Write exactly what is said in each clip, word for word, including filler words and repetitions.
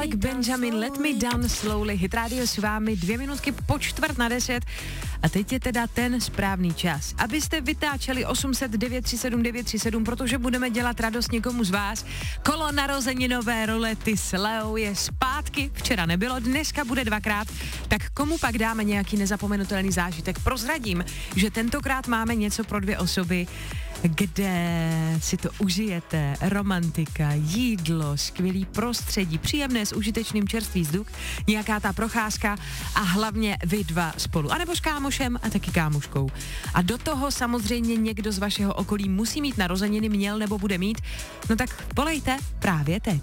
Alec Benjamin, Let Me Down Slowly, Hit Radio s vámi dvě minutky po čtvrt na deset a teď je teda ten správný čas, abyste vytáčeli osm set devět tři sedm devět tři sedm, protože budeme dělat radost někomu z vás. Kolo narozeninové rolety s Leou je zpátky, včera nebylo, dneska bude dvakrát, tak komu pak dáme nějaký nezapomenutelný zážitek? Prozradím, že tentokrát máme něco pro dvě osoby, kde si to užijete, romantika, jídlo, skvělý prostředí, příjemné s užitečným čerstvý vzduch, nějaká ta procházka a hlavně vy dva spolu, anebo s kámošem a taky kámoškou. A do toho samozřejmě někdo z vašeho okolí musí mít narozeniny, měl nebo bude mít, no tak volejte právě teď.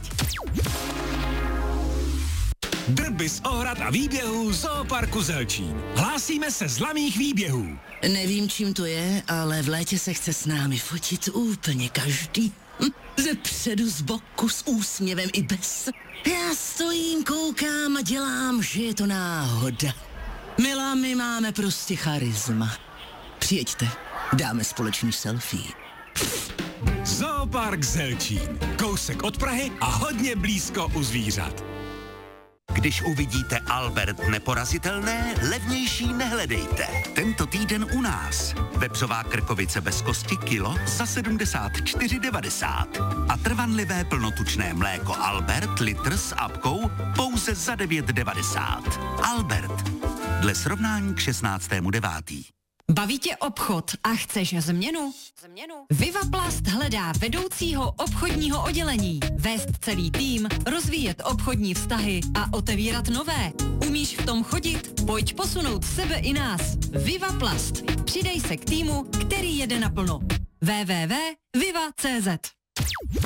Drby z ohrad a výběhů Zooparku Zelčín. Hlásíme se z laných výběhů. Nevím, čím to je, ale v létě se chce s námi fotit úplně každý. Hm, ze předu, z boku, s úsměvem i bez. Já stojím, koukám a dělám, že je to náhoda. Milá, my máme prostě charisma. Přijeďte, dáme společný selfie. Zoopark Zelčín. Kousek od Prahy a hodně blízko u zvířat. Když uvidíte Albert neporazitelné, levnější nehledejte. Tento týden u nás. Vepřová krkovice bez kosti kilo za sedmdesát čtyři devadesát. A trvanlivé plnotučné mléko Albert litr s apkou pouze za devět devadesát. Albert. Dle srovnání k šestnáctému devátý Baví tě obchod a chceš změnu? Změnu. Vivaplast hledá vedoucího obchodního oddělení. Vést celý tým, rozvíjet obchodní vztahy a otevírat nové. Umíš v tom chodit? Pojď posunout sebe i nás. Vivaplast. Přidej se k týmu, který jede naplno. w w w tečka viva tečka c z